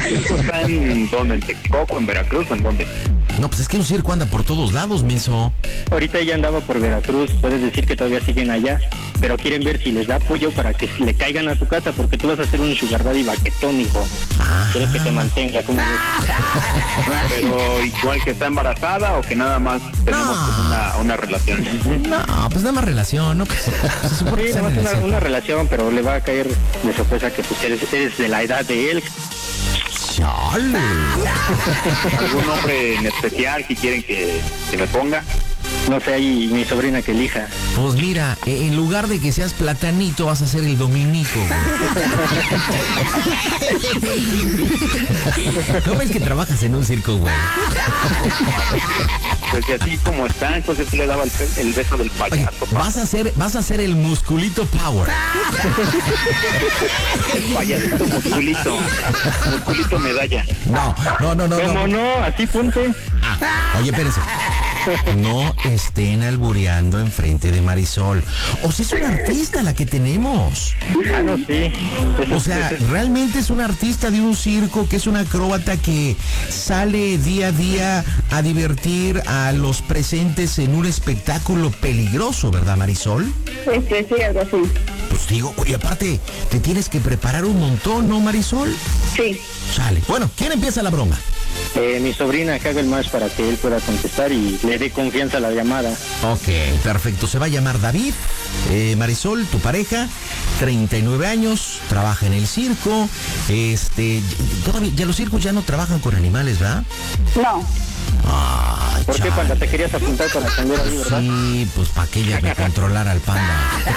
¿Eso está en dónde? ¿En Texcoco, en Veracruz o en dónde? No, pues es que un circo anda por todos lados, menso. Ahorita ella andaba por Veracruz, puedes decir que todavía siguen allá, pero quieren ver si les da apoyo para que le caigan a su casa, porque tú vas a hacer un sugar daddy baquetón, hijo. Quieres que te mantenga, ¿cómo ves? Pero igual que está embarazada o que nada más tenemos una relación. No, pues nada más relación, ¿no? Pues, se supone que Sí, están en nada el más una relación, pero le va a caer de sorpresa que pues eres de la edad de él. ¡Chale! ¿Algún nombre en especial que quieren que me ponga? No sé, ahí mi sobrina que elija. Pues mira, en lugar de que seas Platanito, vas a ser el Dominico. ¿No ves que trabajas en un circo, güey? Pues y así como está, entonces sí le daba el beso del payaso. Oye, vas a ser el Musculito Power. El payasito musculito medalla. No. ¿Cómo no? Así ponte. Oye, espérense. No estén albureando enfrente de Marisol. O sea, es una artista la que tenemos. Ah, no, sí. O sea, realmente es una artista de un circo, que es una acróbata que sale día a día a divertir a los presentes en un espectáculo peligroso, ¿verdad, Marisol? Sí, algo así. Pues digo, oye, aparte, te tienes que preparar un montón, ¿no, Marisol? Sí. Sale. Bueno, ¿quién empieza la broma? Mi sobrina que haga el más para que él pueda contestar y le dé confianza a la llamada. Ok, perfecto. Se va a llamar David. Marisol, tu pareja, 39 años, trabaja en el circo. Todavía, ya los circos ya no trabajan con animales, ¿verdad? No. Ay, ¿Por qué, Panda? ¿Te querías apuntar para atender ahí, verdad? Sí, pues para que ella me controlara al panda.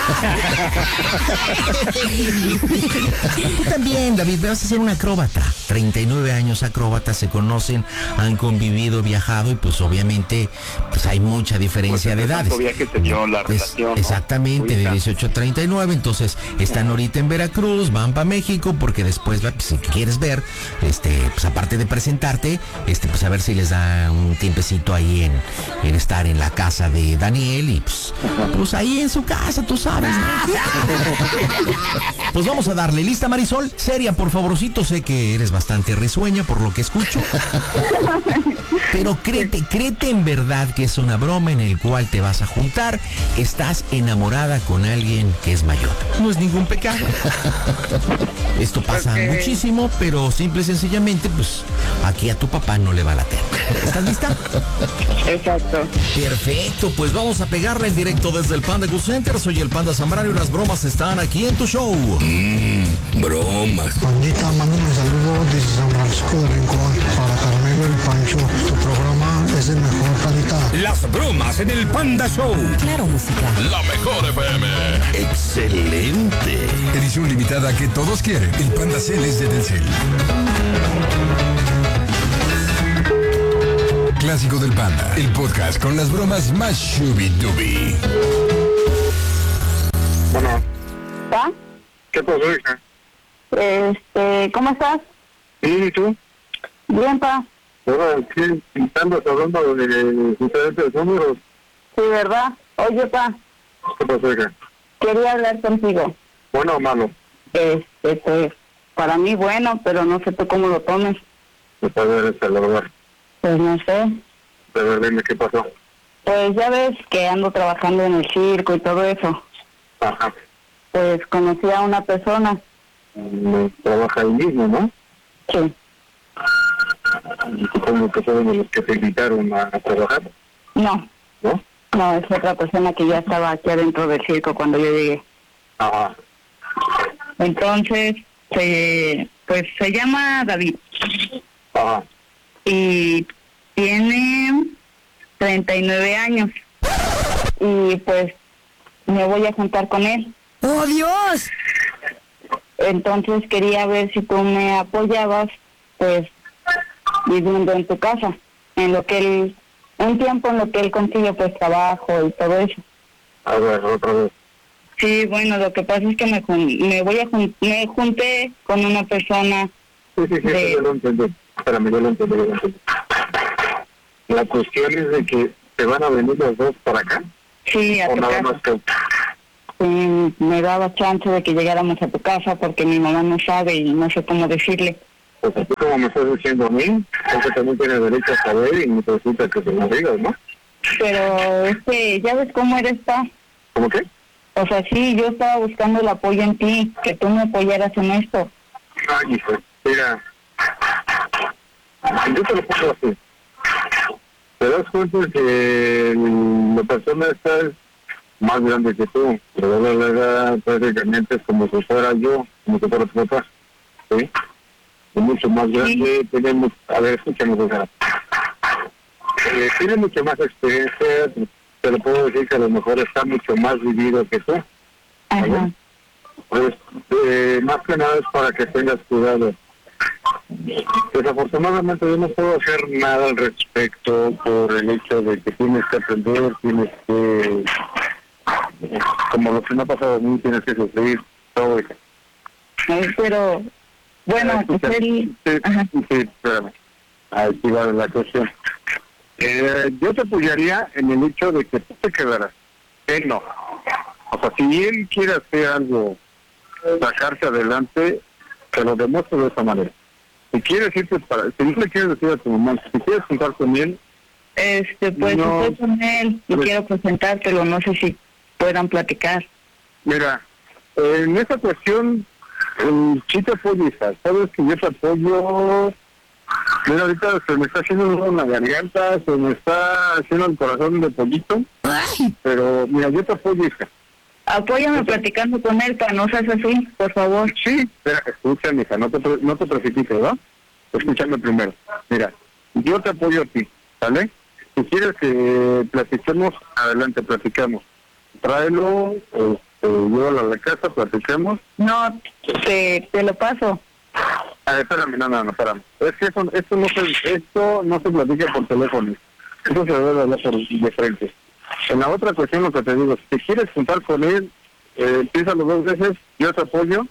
Tú también, David, vas a ser un acróbata. 39 años acróbatas, se conocen, han convivido, viajado y pues obviamente pues hay mucha diferencia de edades. Que tenía la relación, exactamente, ¿no? de 18 a 39, entonces están ahorita en Veracruz, van para México porque después, pues, si quieres ver, pues aparte de presentarte, pues a ver si les da un tiempecito ahí en estar en la casa de Daniel y pues ahí en su casa, tú sabes, ¿no? Pues vamos a darle. ¿Lista, Marisol? Seria, por favorcito, sé que eres bastante risueña por lo que escucho. Pero créete en verdad que es una broma en el cual te vas a juntar. Estás enamorada con alguien que es mayor. No es ningún pecado. Esto pasa muchísimo, pero simple y sencillamente, pues aquí a tu papá no le va la tela. ¿Estás lista? Exacto. Perfecto, pues vamos a pegarle en directo desde el Panda Cool Center. Soy el Panda Zambrano y las bromas están aquí en tu show. Bromas. Pandita, mándame un saludo desde San Francisco de Rincón para Carmelo y Pancho. Tu programa es el mejor, Pandita. Las bromas en el Panda Show. Claro, música. La mejor FM. Excelente. Edición limitada que todos quieren. El Panda Cel es de Telcel. Clásico del Panda, el podcast con las bromas más shubi-dubi. Bueno, ¿Está? ¿qué pasó, hija? ¿Cómo estás? ¿Y tú? Bien, pa. Ahora, ¿qué andas hablando de diferentes números? Sí, ¿verdad? Oye, pa, ¿Qué pasó, hija? quería hablar contigo. ¿Bueno o malo? Pues, para mí bueno, pero no sé tú cómo lo tomes. Pues a ver, la verdad. Pues no sé. A ver, dime qué pasó. Pues ya ves que ando trabajando en el circo y todo eso. Ajá. Pues conocí a una persona. Trabaja ahí mismo, ¿no? Sí. Y supongo que fueron los que te invitaron a trabajar, No, ¿no? no, es otra persona que ya estaba aquí adentro del circo cuando yo llegué. Ajá. Entonces, pues se llama David. Ajá. Y tiene 39 años. Y pues me voy a juntar con él. ¡Oh, Dios! Entonces quería ver si tú me apoyabas, pues, viviendo en tu casa, en lo que él, un tiempo en lo que él consigue, pues, trabajo y todo eso. A ver, otra vez. Sí, bueno, lo que pasa es que me junté con una persona. Sí, yo lo entendí. Espérame, yo lo entendí. La cuestión es de que te van a venir los dos para acá. Sí, a o tu nada casa. más que... Me daba chance de que llegáramos a tu casa porque mi mamá no sabe y no sé cómo decirle. pues así como me estás diciendo a mí, porque también tienes derecho a saber y necesitas que se lo digas, ¿no? Pero ya ves cómo eres, pa. ¿Cómo qué? O sea, sí, yo estaba buscando el apoyo en ti, que tú me apoyaras en esto. Ay, hijo, mira, yo te lo pongo así. Te das cuenta que la persona esta es más grande que tú, pero la edad prácticamente es como si fuera yo, como si fuera tu papá, ¿sí? Es mucho más grande, sí. Tenemos, a ver, escúchanos, o sea, tiene mucha más experiencia, te lo puedo decir que a lo mejor está mucho más vivido que tú. Ajá. Pues, más que nada es para que tengas cuidado. Desafortunadamente yo no puedo hacer nada al respecto por el hecho de que tienes que aprender, tienes que, como lo que me ha pasado a mí, tienes que sufrir todo eso. Pero, bueno, sí, espérame. Aquí va la cuestión. Yo te apoyaría en el hecho de que tú te quedaras. Él no. O sea, si él quiere hacer algo, sacarse adelante, te lo demuestre de esa manera. Si quieres irte si no le quieres decir a tu mamá, si quieres juntar con él, pues no, estoy con él y quiero presentártelo, no sé si puedan platicar. Mira, en esa cuestión, sí te apoyo, hija. Sabes que yo te apoyo. Mira, ahorita se me está haciendo una garganta, se me está haciendo el corazón de pollito. Pero, mira, yo te apoyo, hija. Apóyame platicando con él, para no seas así, por favor. Sí, espera, escúchame, hija, no te precipites, ¿verdad? Escúchame primero. Mira, yo te apoyo a ti, ¿vale? Si quieres que platiquemos, adelante, platicamos. Tráelo, llévalo a la casa, platicemos. No, te lo paso. Espérame, no, espérame. Es que esto no se platica por teléfono. Eso se debe hablar de frente. En la otra cuestión, lo que te digo, si quieres juntar con él, piénsalo 2 veces, yo te apoyo.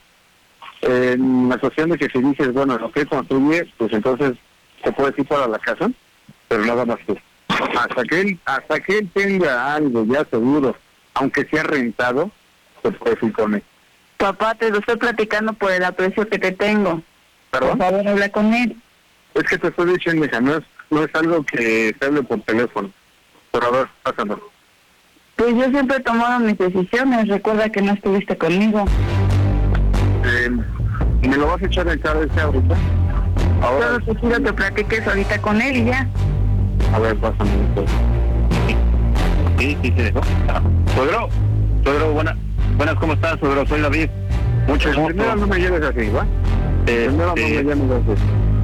En la cuestión de que si dices, bueno, lo que construye, pues entonces te puedes ir para la casa, pero nada más tú. Hasta que él tenga algo ya seguro, aunque sea rentado, te puedes ir con él. Papá, te lo estoy platicando por el aprecio que te tengo. ¿Perdón? Por favor, habla con él. Es que te estoy diciendo, hija, no es algo que se hable por teléfono. Pero a ver, pásalo. Pues yo siempre he tomado mis decisiones, recuerda que no estuviste conmigo. ¿Me lo vas a echar en cara ahorita? Ahora... Solo te quiero que platiques ahorita con él y ya. A ver, pásame. Sí, se dejó. Suegro, buenas, ¿cómo estás, suegro? Soy David. Mucho gusto. Primero no me lleves así, ¿va? Primero no me lleves así.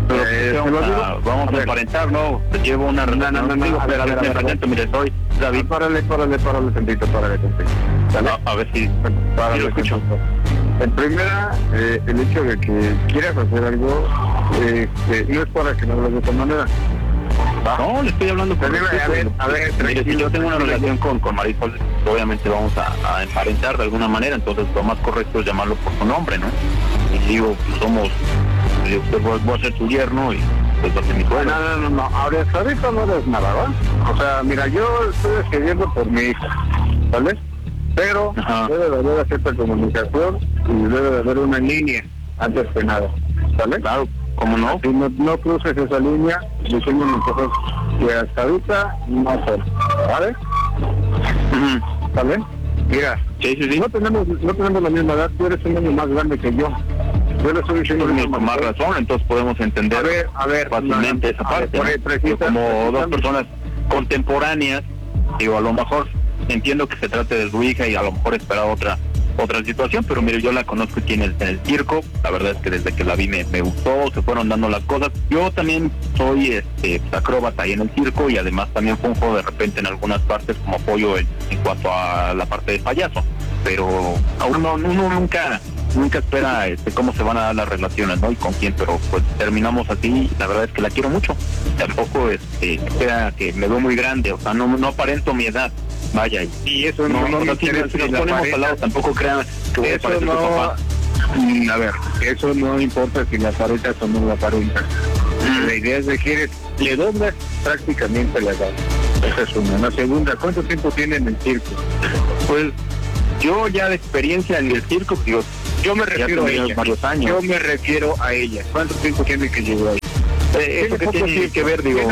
Vamos a aparentar, ¿no? Te llevo una relación. No, a ver, mire, soy David. Párale tantito. A ver si lo escucho. En primera, el hecho de que quieras hacer algo, no es para que no lo hagas de esta manera. No, le estoy hablando con a ver, mire, si yo tengo una relación con Marisol, obviamente vamos a emparentar de alguna manera, entonces lo más correcto es llamarlo por su nombre, ¿no? Y digo, pues voy a ser su yerno y pues va a ser mi suegro. No, ahorita no eres nada, ¿va? O sea, mira, yo estoy escribiendo por mi hija, ¿vale? Pero debe de haber cierta comunicación y debe de haber una línea antes que nada, ¿vale? Claro, ¿cómo no? Si no cruces esa línea, diciéndome cosas que hasta ahorita no son, ¿vale? ¿Vale? Mira, sí. No tenemos la misma edad, tú eres un año más grande que yo. Yo le estoy diciendo con más razón, entonces podemos entender fácilmente esa parte. Como dos personas contemporáneas, digo, a lo mejor entiendo que se trate de su hija y a lo mejor esperaba otra situación, pero mire, yo la conozco aquí en el circo, la verdad es que desde que la vi me gustó, se fueron dando las cosas. Yo también soy acróbata ahí en el circo y además también funjo de repente en algunas partes como apoyo en cuanto a la parte de payaso, pero uno nunca espera cómo se van a dar las relaciones, ¿no? Y con quién, pero pues terminamos así. La verdad es que la quiero mucho. Tampoco espera que me veo muy grande, o sea, no aparento mi edad. Vaya, y eso no si nos ponemos al lado, tampoco crean que voy a parecer tu papá. A ver, eso no importa si la parejas o no la parejas. La idea es de que le doblas prácticamente la edad. Esa es una. La segunda, ¿cuánto tiempo tiene en el circo? Pues yo ya de experiencia en el circo, digo, Yo me refiero a ella. Varios años. Yo me refiero a ella. ¿Cuánto tiempo tiene que llegó ahí? Eso que tiene que ver, digo.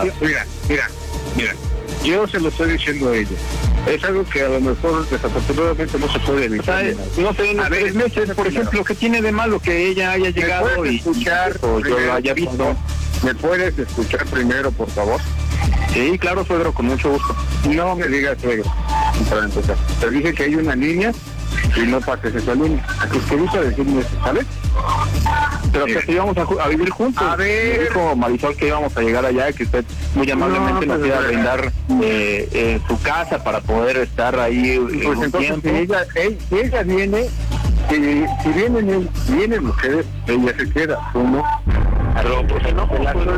Mira. Yo se lo estoy diciendo a ella. Es algo que a lo mejor desafortunadamente no se puede evitar. No sé, en 3 meses, por ejemplo, ¿qué tiene de malo que ella haya llegado y escuchar o yo lo haya visto? ¿Me puedes escuchar primero, por favor? Sí, claro, suegro, con mucho gusto. No me digas suegro, para empezar. Te dije que hay una línea y no pases esa línea. Así que evita decirme eso, ¿sabes? Pero que íbamos a vivir juntos. A ver. Me dijo Marisol que íbamos a llegar allá, que usted muy amablemente nos iba a brindar su casa para poder estar ahí pues un entonces, tiempo. si ella viene, si vienen ustedes, ella se queda, tú no. Pero pues no,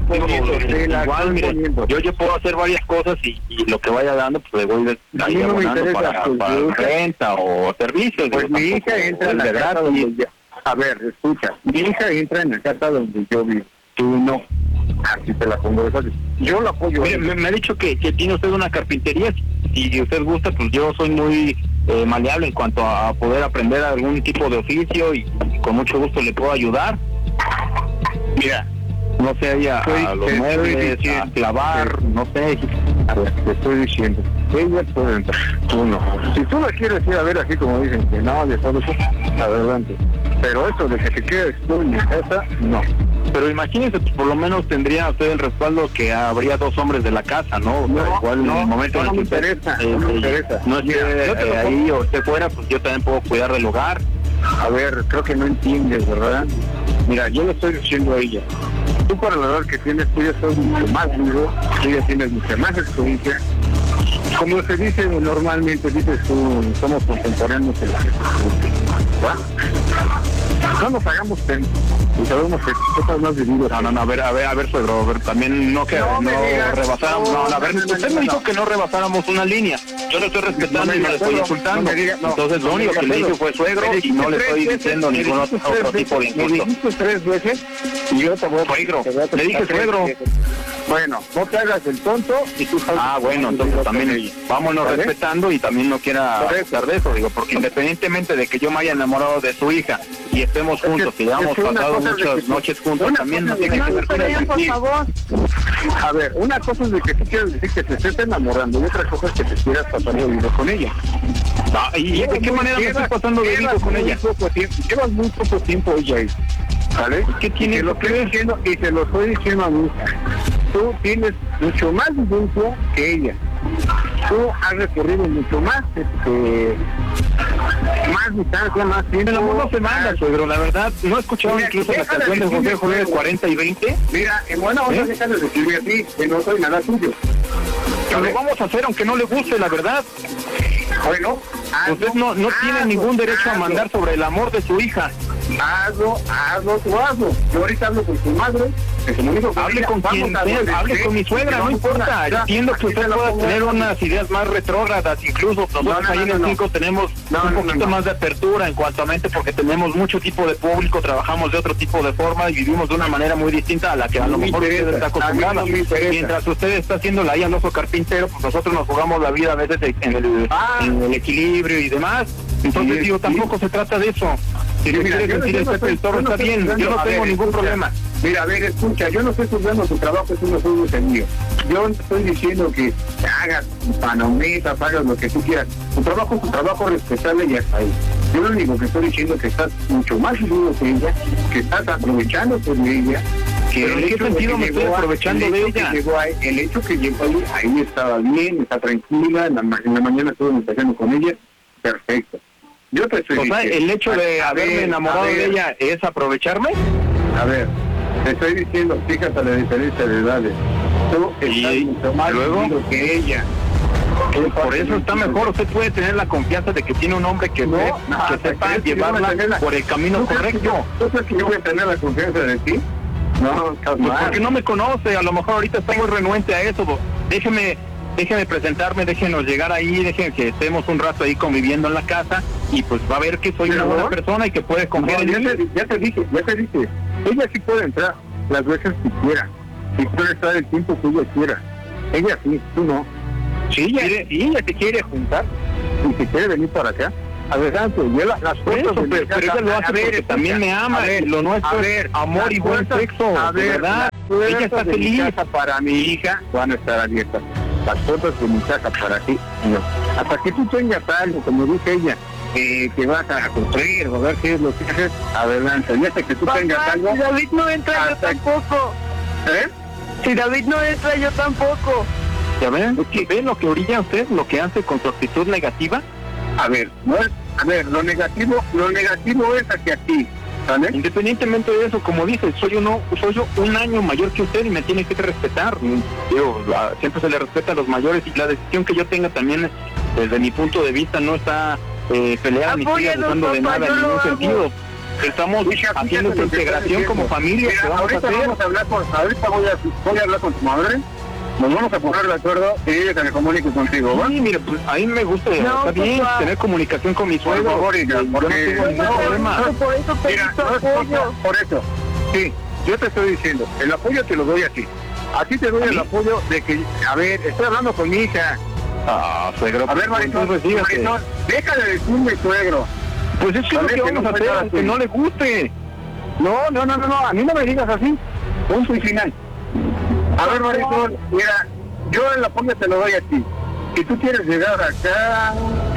igual, mire, poniendo. yo puedo hacer varias cosas y lo que vaya dando, pues le voy a mí no me interesa, para renta o servicios. Pues mi hija entra en la casa donde yo... A ver, escucha, mi hija entra en la casa donde yo vivo, tú no. Así te la pongo de fácil. Yo la apoyo. Mire, me ha dicho que tiene usted una carpintería. Si usted gusta, pues yo soy muy maleable en cuanto a poder aprender algún tipo de oficio y con mucho gusto le puedo ayudar. Mira, no sé, ahí a los muebles, a clavar, no sé. A ver, te estoy diciendo, ella puede entrar, tú no. Si tú la quieres ir a ver así como dicen que no, de todo eso, adelante. Pero eso de que te quedes tú en mi casa, no. Pero imagínese, pues por lo menos tendría usted el respaldo que habría 2 hombres de la casa, ¿no? Igual en el momento en el que interesa, no me interesa. No esté ahí o esté fuera, pues yo también puedo cuidar del hogar. A ver, creo que no entiendes, ¿verdad? Mira, yo le estoy diciendo a ella, tú para la edad que tienes, tú ya sos mucho más duro, tú ya tienes mucha más experiencia. Como se dice normalmente, dices tú, somos contemporáneos en la ¿va? No nos hagamos tempo y sabemos que cosas más vividas. No, a ver, suegro, también no rebasáramos, usted me dijo que no rebasáramos una línea, yo le estoy respetando y me le estoy insultando, entonces lo único que le dije fue suegro y no le estoy diciendo ningún otro tipo de insulto. Me dijiste 3 veces y yo te voy a... Suegro, le dije suegro. Bueno, no te hagas el tonto y tú sabes... Bueno, entonces también vámonos respetando y también no quiera hablar de eso, digo, porque independientemente de que yo me haya enamorado de su hija y estemos juntos, y hayamos pasado muchas noches juntos, también no tiene que ver con eso. Por favor. A ver, una cosa es de que tú quieres decir que te estés enamorando y otra cosa es que te quieras pasar de vida con ella. ¿Y de qué manera me estoy pasando de vida con ella? Llevas muy poco tiempo ella ahí, ¿vale? ¿Qué tiene lo estoy diciendo y te lo estoy diciendo a mi hija? Tú tienes mucho más vivencia que ella. Tú has recorrido mucho más, más distancia, más tiempo. El amor no se manda, suegro, la verdad. ¿No he escuchado incluso la canción de José José 40 y 20? Mira, bueno, vamos a dejar de decirme así, que no soy nada tuyo. Lo vamos a hacer aunque no le guste, la verdad. Bueno, usted no tiene ningún derecho a mandar sobre el amor de su hija. Hazlo. Yo ahorita hablo con tu madre, que se me dijo que hable con quien sea, hable con mi suegra, no importa. Entiendo que usted pueda tener unas ideas más retrógradas, incluso nosotros ahí en el 5 tenemos un poquito más de apertura en cuanto a mente, porque tenemos mucho tipo de público, trabajamos de otro tipo de forma y vivimos de una manera muy distinta a la que a lo mejor usted está acostumbrada. Mientras usted está haciendo la al oso carpintero, pues nosotros nos jugamos la vida a veces en el equilibrio y demás. Entonces digo, tampoco se trata de eso. Si le quiere decir el Pepe el Toro, está bien, yo no tengo ningún problema. Mira, a ver, escucha, yo no estoy juzgando tu trabajo, es uno solo el mío. Yo no estoy diciendo que hagas panometas, hagas lo que tú quieras. Tu trabajo es tu trabajo, respetable y hasta ahí. Yo lo único que estoy diciendo es que estás mucho más seguro que ella, que estás aprovechando por ella. ¿En qué sentido me estoy aprovechando de ella? El hecho que llegó ahí estaba bien, está tranquila, en la mañana estuve mensajeando con ella, perfecto. Yo te estoy diciendo, el hecho de haberme enamorado de ella es aprovecharme. A ver, te estoy diciendo, fíjate la diferencia de edades. Tú estás mucho más seguro que ella. Por eso está mejor, usted puede tener la confianza de que tiene un hombre que sepa llevarla por el camino correcto. ¿Tú crees que yo voy a tener la confianza de ti? No, pues porque no me conoce, a lo mejor ahorita está muy renuente a eso. Déjeme presentarme, déjenos llegar ahí, dejen que estemos un rato ahí conviviendo en la casa y pues va a ver que soy una buena persona y que puede confiar en mí. Ya te dije, ella sí puede entrar las veces que quiera y puede estar el tiempo que ella quiera. Ella sí, tú no. Si ella te quiere juntar y si quiere venir para acá, Adelante, yo las fotos de mi pero ella lo hace porque también me ama, lo nuestro es amor y buen sexo, ¿verdad? Ella está feliz. Mi casa para mi hija van a estar abiertas. Las fotos de mi casa para ti, no. Hasta que tú tengas algo, como dice ella, que vas a construir o ver qué es lo que haces, adelante. Y hasta que tú tengas algo... Si David no entra, yo tampoco. Si David no entra, yo tampoco. ¿Ya ven? ¿Ven lo que orilla usted, lo que hace con su actitud negativa? A ver, lo negativo es hacia ti, ¿vale? Independientemente de eso, como dices, soy yo un año mayor que usted y me tiene que respetar. Siempre se le respeta a los mayores y la decisión que yo tenga también, desde mi punto de vista, no está peleada ni estoy abusando de nada en ningún sentido. Estamos haciendo esta integración como familia. Mira, ahorita voy a hablar con tu madre. Nos vamos a poner de acuerdo y ella se me comunique contigo, ¿va? Sí, mire, pues a mí me gusta, está bien, tener comunicación con mi suegro. Por favor, hija, porque no tengo ningún problema. Por eso pedí tu apoyo. Por eso, sí, yo te estoy diciendo, el apoyo te lo doy a ti. A ti te doy el apoyo de que, a ver, estoy hablando con mi hija. Suegro. A ver, Marisol, deja de decirme suegro. Pues es que lo que vamos a hacer, aunque no le guste. No, a mí no me digas así. Punto y final. A ver, Marisol, mira, yo el apoyo te lo doy a ti. Si tú quieres llegar acá,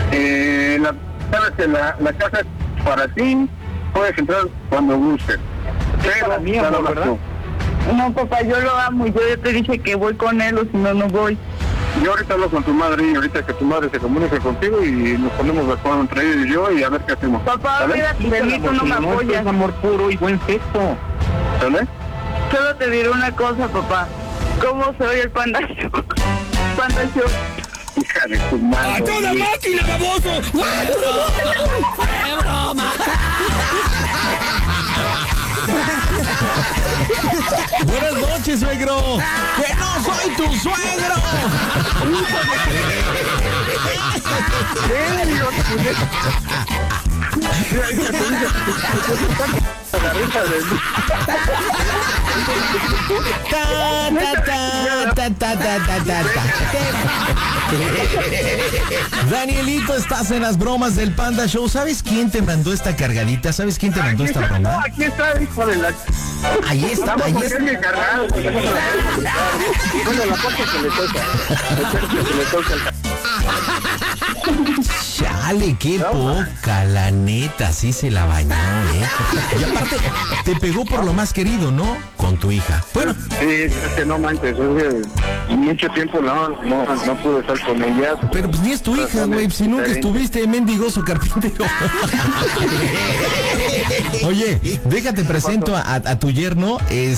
sabes que la casa es para ti, puedes entrar cuando gustes. Pero mía, ¿verdad? No, papá, yo lo amo y yo ya te dije que voy con él o si no, no voy. Yo ahorita hablo con tu madre y ahorita que tu madre se comunique contigo y nos ponemos de acuerdo entre ella y yo y a ver qué hacemos. Papá, mira, Benito no me apoya. Es amor puro y buen sexo. ¿Sale? Solo te diré una cosa, papá. ¿Cómo se oye el Panda Show? Panda Show. Hija de tu madre. ¡A toda máquina, baboso! ¡Qué broma! Buenas noches, suegro. ¡Que no soy tu suegro! Danielito, estás en las bromas del Panda Show. ¿Sabes quién te mandó esta cargadita? ¿Sabes quién te mandó esta broma? No, aquí está, hijo de la... Ahí está, ahí está. Bueno, la parte que le toca. Chale, qué poca, la neta, sí se la bañó, Y aparte, te pegó por lo más querido, ¿no? Con tu hija. Bueno. Sí, es que no manches, mucho tiempo no pude estar con ella. Pero pues ni es tu hija, güey, si nunca estuviste mendigoso carpintero. Oye, déjate presento a tu yerno,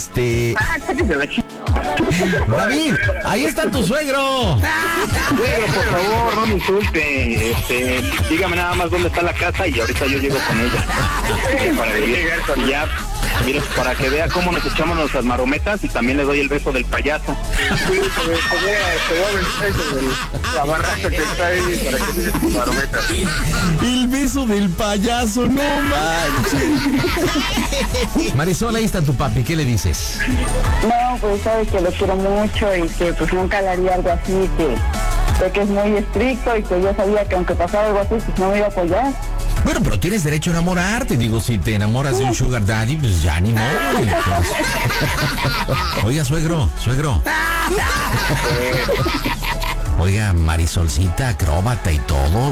David, ahí está tu suegro. Suegro, por favor, no me insulte. Dígame nada más dónde está la casa y ahorita yo llego con ella. Para llegar con ya. Mira, para que vea cómo nos echamos nuestras marometas y también le doy el beso del payaso. La barraca que está ahí para que le tus marometas. El beso del payaso, no manches. Marisol, ahí está tu papi, ¿qué le dices? No, pues sabes que lo quiero mucho y que pues nunca le haría algo así, que es muy estricto y que yo sabía que aunque pasara algo así, pues no me iba a apoyar. Bueno, pero tienes derecho a enamorarte. Digo, si te enamoras de un sugar daddy, pues ya ni modo. Oiga, suegro. Oiga, Marisolcita, acróbata y todo.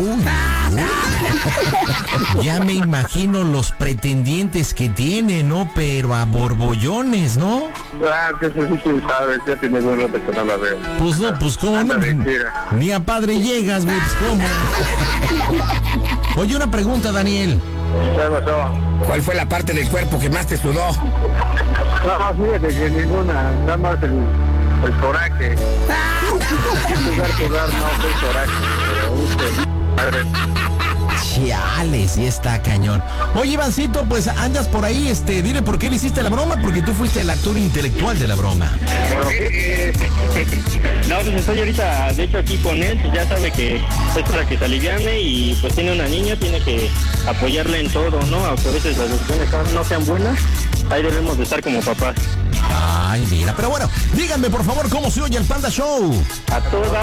Ya me imagino los pretendientes que tiene, ¿no? Pero a borbollones, ¿no? Que eso sí tú sabes, ya tiene buen rato que no la veo. Pues no, pues cómo no. Ni a padre llegas, güey, pues cómo. Oye, una pregunta, Daniel. ¿Qué pasó? ¿Cuál fue la parte del cuerpo que más te sudó? No, fíjate que ninguna, nada más el coraje. Sudar, no, fue coraje. Chale, sí está cañón. Oye, Ivancito, pues andas por ahí, dile por qué le hiciste la broma, porque tú fuiste el actor intelectual de la broma. No, pues estoy ahorita, de hecho, aquí con él, pues ya sabe que es para que se aliviane y pues tiene una niña, tiene que apoyarle en todo, ¿no? Aunque a veces las decisiones no sean buenas, ahí debemos de estar como papás. Ay, mira, pero bueno, díganme por favor cómo se oye el Panda Show. A toda